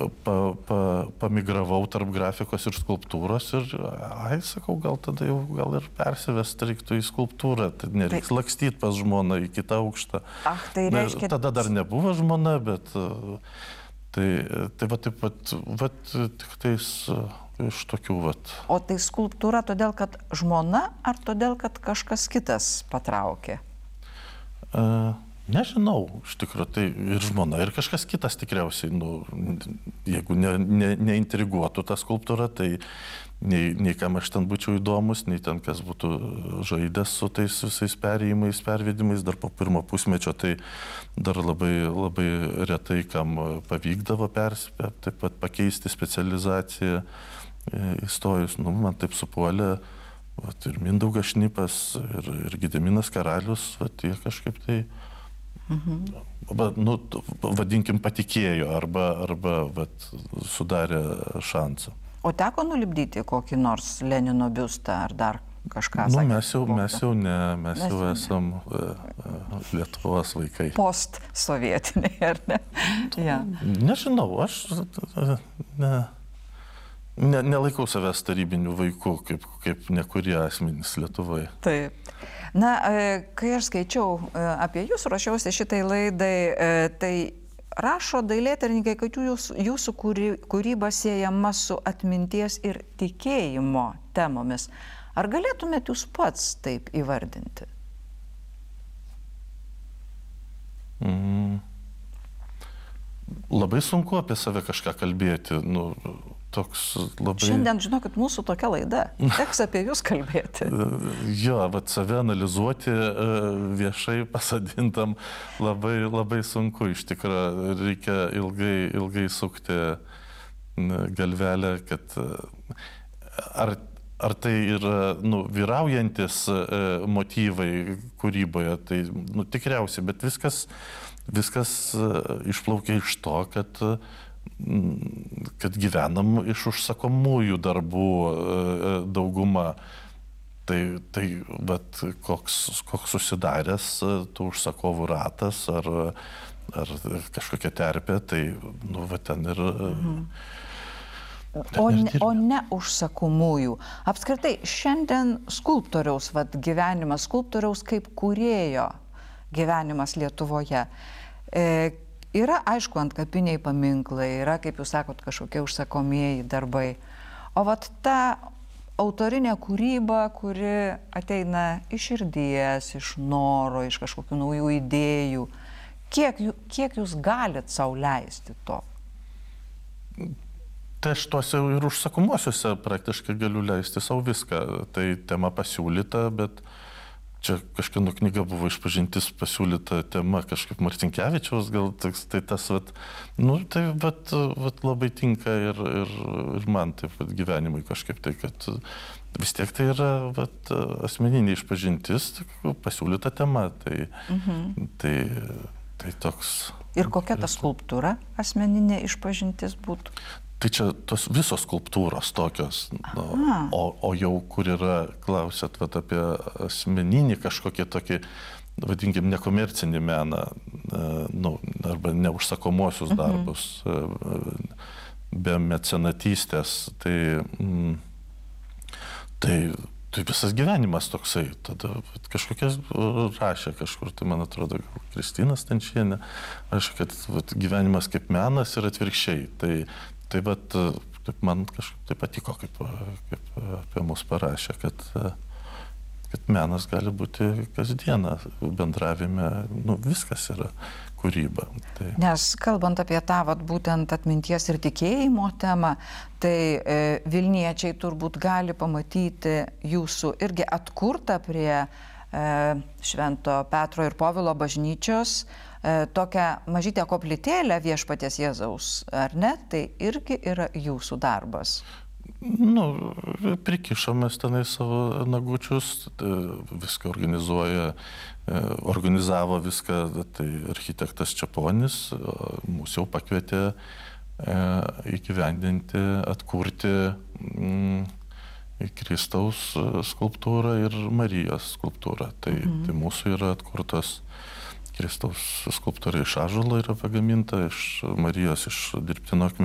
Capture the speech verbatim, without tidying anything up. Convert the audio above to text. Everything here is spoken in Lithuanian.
pa, pa, pamigravau tarp grafikos ir skulptūros ir, ai, sakau, gal tada jau gal ir persivesti reiktų į skulptūrą, tai nereiks tai... lakstyti pas žmoną į kitą aukštą. Ach, tai reiškia... Tada dar nebuvo žmona, bet tai, tai va taip pat, va, tik tais iš tokių vat. O tai skulptūra todėl, kad žmona, ar todėl, kad kažkas kitas patraukė? Uh, nežinau, iš tikrųjų, tai ir žmona, ir kažkas kitas tikriausiai, nu, jeigu ne, ne, neintriguotų ta skulptūra, tai nei, nei kam aš ten būčiau įdomus, nei ten kas būtų žaidęs su tais visais perėjimais, pervedimais, dar po pirmo pusmečio, tai dar labai, labai retai kam pavykdavo perspė, taip pat pakeisti specializaciją įstojus. Nu, man taip supuolė, vat, ir Mindaugas Šnipas, ir, ir Gediminas Karalius, vat, jie kažkaip tai, mhm. nu, vadinkim, patikėjo arba, arba vat, sudarė šansą. O teko nulipdyti kokį nors Lenino biustą ar dar kažką? Nu, mes jau, mes jau ne, mes, mes jau esam uh, Lietuvos vaikai. Post-sovietiniai, ar ne? Ja. Nežinau, aš ne, ne, nelaikau savęs tarybinių vaikų, kaip, kaip nekurie asmenys Lietuvoje. Taip. Na, kai aš skaičiau apie jūs, ruošiausi šitai laidai, tai rašo dailėtyrininkai, kad jūs, jūsų kūryba siejama su atminties ir tikėjimo temomis. Ar galėtumėt jūs pats taip įvardinti? Mm. Labai sunku apie save kažką kalbėti. Nu, toks labai... Šiandien, žinokit, mūsų tokia laida. Teks apie jūs kalbėti. Jo, vat save analizuoti viešai pasadintam labai, labai sunku. Iš tikrųjų, reikia ilgai, ilgai sukti galvelę, kad ar, ar tai yra, nu, vyraujantis motyvai kūryboje, tai, nu, tikriausiai, bet viskas, viskas išplaukia iš to, kad kad gyvenam iš užsakomųjų darbų dauguma. Tai, tai bet koks, koks susidaręs tų užsakovų ratas ar, ar kažkokia terpė, tai, nu, va ten ir... Mhm. O ne, o ne užsakomųjų. Apskritai, šiandien skulptoriaus vat, gyvenimas, skulptoriaus kaip kūrėjo gyvenimas Lietuvoje. E, Yra, aišku, antkapiniai paminklai, yra, kaip jūs sakot, kažkokie užsakomieji darbai. O vat ta autorinė kūryba, kuri ateina iš širdies, iš noro, iš kažkokių naujų idėjų, kiek, kiek jūs galit sau leisti to? Tai aš tuose ir užsakomuosiuose praktiškai galiu leisti sau viską. Tai tema pasiūlyta, bet čia kažkieno knyga buvo Išpažintis pasiūlyta tema, kažkaip Marcinkevičiaus, gal toks, tai tas, vat, nu, tai vat, vat labai tinka ir, ir, ir man taip vat, gyvenimui kažkaip tai, kad vis tiek tai yra vat, asmeninė išpažintis, pasiūlyta tema, tai, mhm. tai, tai toks... Ir kokia ta skulptūra asmeninė išpažintis būtų? Tai čia tos visos skulptūros tokios, nu, o, o jau kur yra, klausėt vat, apie asmeninį kažkokį tokį, vadinkim, nekomercinį meną, nu, arba neužsakomuosius darbus, mhm. be mecenatystės, tai, tai, tai visas gyvenimas toksai. Tada vat, kažkokias rašė kažkur, tai man atrodo, Kristina Stančienė, aš, kad vat, gyvenimas kaip menas ir atvirkščiai. Tai, Tai vat, taip man kažkaip tai patiko, kaip, kaip apie mus parašė, kad, kad menas gali būti kasdieną bendravime, nu, viskas yra kūryba. Tai... Nes kalbant apie tą vat, būtent atminties ir tikėjimo temą, tai e, Vilniečiai turbūt gali pamatyti jūsų irgi atkurtą prie e, Švento Petro ir Povilo bažnyčios tokią mažytę koplytėlę Viešpaties Jėzaus, ar ne? Tai irgi yra jūsų darbas. Nu, prikišomės tenai savo nagučius, viską organizuoja, organizavo viską, tai architektas Čeponis, mūsų jau pakvietė įgyvendinti, atkurti Kristaus skulptūrą ir Marijos skulptūrą. Tai, mhm. tai mūsų yra atkurtos Kristaus skulptūra iš ąžuolo yra pagaminta, iš Marijos iš dirbtino akmens.